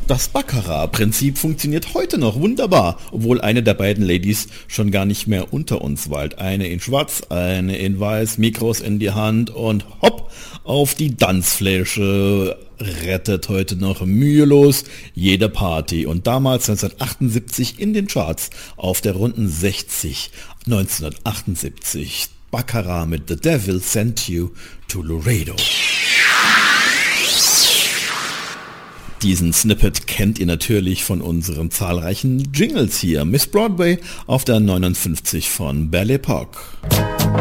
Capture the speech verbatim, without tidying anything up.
Das Baccarat-Prinzip funktioniert heute noch wunderbar, obwohl eine der beiden Ladies schon gar nicht mehr unter uns weilt. Eine in schwarz, eine in weiß, Mikros in die Hand und hopp auf die Tanzfläche. Rettet heute noch mühelos jede Party und damals neunzehnhundertachtundsiebzig in den Charts auf der runden sechzig. neunzehnhundertachtundsiebzig Baccarat mit The Devil Sent You to Laredo. Diesen Snippet kennt ihr natürlich von unseren zahlreichen Jingles hier. Miss Broadway auf der neunundfünfzig von Belle Époque.